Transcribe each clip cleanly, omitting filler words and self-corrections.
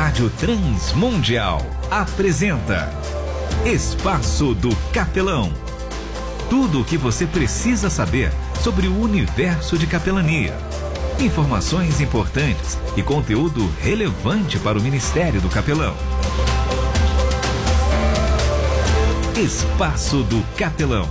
Rádio Transmundial apresenta Espaço do Capelão. Tudo o que você precisa saber sobre o universo de capelania. Informações importantes e conteúdo relevante para o Ministério do Capelão. Espaço do Capelão.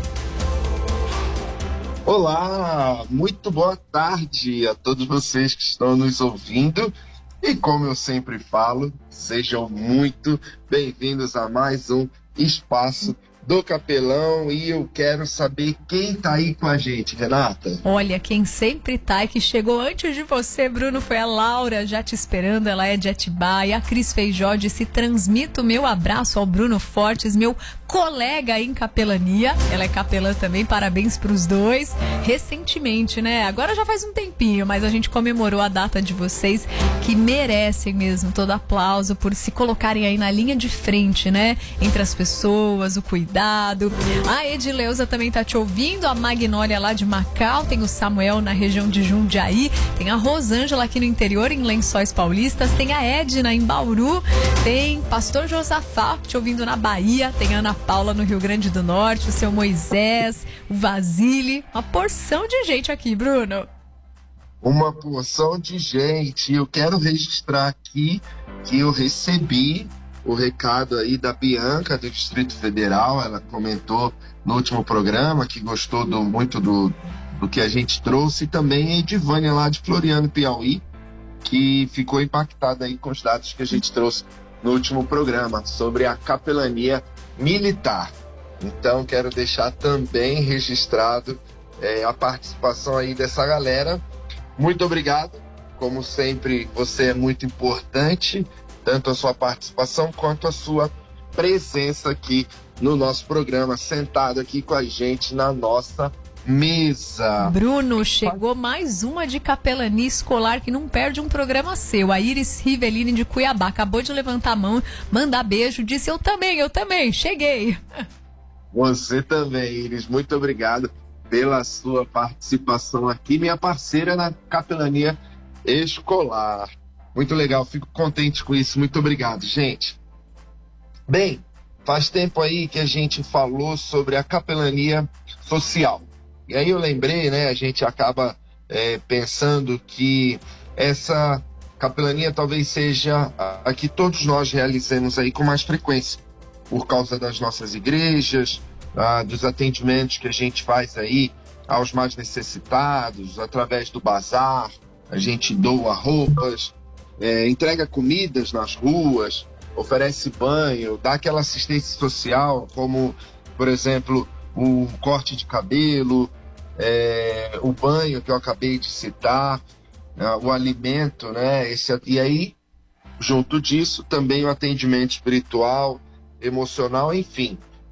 Olá, muito boa tarde a todos vocês que estão nos ouvindo. E como eu sempre falo, sejam muito bem-vindos a mais um Espaço do Capelão. E eu quero saber quem tá aí com a gente, Renata. Olha, quem sempre tá e que chegou antes de você, Bruno, foi a Laura, já te esperando. Ela é de Atibaia. A Cris Feijó disse: transmito meu abraço ao Bruno Fortes, meu colega em capelania. Ela é capelã também, parabéns pros dois. Recentemente, né? Agora já faz um tempinho, mas a gente comemorou a data de vocês, que merecem mesmo todo aplauso por se colocarem aí na linha de frente, né? Entre as pessoas, o cuidado. A Edileuza também tá te ouvindo, a Magnólia lá de Macau, tem o Samuel na região de Jundiaí, tem a Rosângela aqui no interior, em Lençóis Paulistas, tem a Edna em Bauru, tem Pastor Josafá te ouvindo na Bahia, tem a Ana Paula no Rio Grande do Norte, o seu Moisés, o Vasile, uma porção de gente aqui, Bruno. Uma porção de gente. Eu quero registrar aqui que eu recebi o recado aí da Bianca, do Distrito Federal. Ela comentou no último programa que gostou muito do que a gente trouxe. E também a Edivânia, lá de Floriano, Piauí, que ficou impactada aí com os dados que a gente trouxe no último programa sobre a capelania militar. Então, quero deixar também registrado a participação aí dessa galera. Muito obrigado. Como sempre, você é muito importante, tanto a sua participação quanto a sua presença aqui no nosso programa, sentado aqui com a gente na nossa mesa. Bruno, chegou mais uma de capelania escolar que não perde um programa seu. A Iris Rivelini de Cuiabá acabou de levantar a mão, mandar beijo, disse: eu também, cheguei. Você também, Iris, muito obrigado pela sua participação aqui, minha parceira na capelania escolar. Muito legal, fico contente com isso, muito obrigado, gente. Bem, faz tempo aí que a gente falou sobre a capelania social. E aí eu lembrei, né, a gente acaba pensando que essa capelania talvez seja a que todos nós realizemos aí com mais frequência, por causa das nossas igrejas, dos atendimentos que a gente faz aí aos mais necessitados, através do bazar, a gente doa roupas, entrega comidas nas ruas, oferece banho, dá aquela assistência social, como, por exemplo, o corte de cabelo, o banho que eu acabei de citar, o alimento, né? E aí, junto disso, também o atendimento espiritual, emocional, enfim.